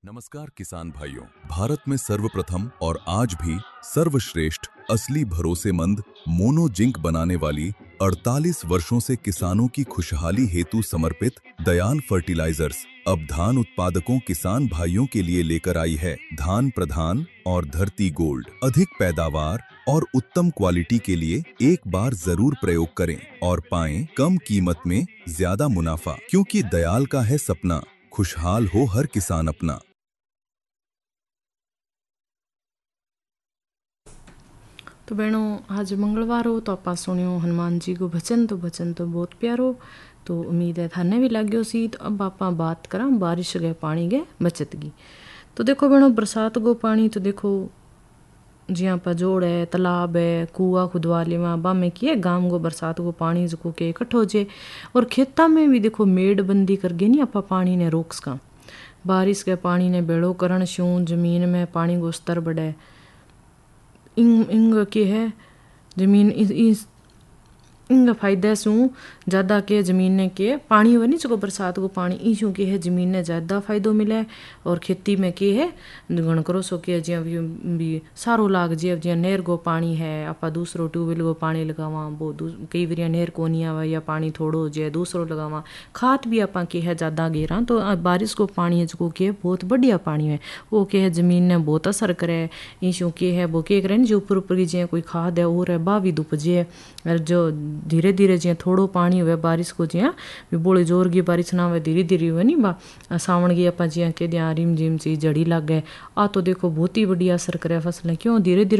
नमस्कार किसान भाइयों। भारत में सर्वप्रथम और आज भी सर्वश्रेष्ठ असली भरोसेमंद मोनो जिंक बनाने वाली 48 वर्षों से किसानों की खुशहाली हेतु समर्पित दयाल फर्टिलाइजर्स अब धान उत्पादकों किसान भाइयों के लिए लेकर आई है धान प्रधान और धरती गोल्ड। अधिक पैदावार और उत्तम क्वालिटी के लिए एक बार जरूर प्रयोग करें और पाएं कम कीमत में ज्यादा मुनाफा, क्योंकि दयाल का है सपना खुशहाल हो हर किसान अपना। तो बहनों, आज मंगलवार हो तो आप सुनियो हनुमान जी को भजन तो बहुत प्यारो। तो उम्मीद है थाने भी लाग्यो सी। तो अब आप बात करा बारिश के पानी के बचत की। तो देखो बहनों, बरसात को पानी तो देखो जिया पर जोड़ है, तालाब है, कुआ खुदवा लेवा बा में किए गांव को बरसात को पानी जो के इकट्ठो जे। और खेता में भी देखो मेड़ बंदी कर गए नहीं आप पानी ने रोक सका। बारिश के पानी ने बेड़ो करण शू जमीन में पानी को स्तर बढ़े। इंग के है जमीन इंग फायदे सू ज़्यादा के जमीन ने के पानी हुआ नहीं चको बरसात को पानी ईशू के है जमीन ने ज़्यादा फायदो मिले। और खेती में के है गण करो सो के जिया भी सारो लाग जे। जिया नहर को पानी है आप दूसरो ट्यूबवेल को पानी लगावा वो कई बार नहर को नहीं आवा या पानी थोड़ो हो जाए दूसरो लगावा। खाद भी आप के है ज़्यादा गेरा तो बारिश को पानी है जो के बहुत बढ़िया पानी है वो के है जमीन ने बहुत असर करे। ईशू के है वो के करे जो ऊपर ऊपर की जिया कोई खाद है और है बा भी दुपजे। और जो धीरे धीरे जिया थोड़ो पानी हुए बारिश को जिया बोले जोर की बारिश ना हुए धीरे धीरे हुए नहीं बा सावण की आप जिया के दिया रिम झिम सी जड़ी लग गए आ तो देखो बहुत ही बढ़िया असर करे फसलें क्यों धीरे धीरे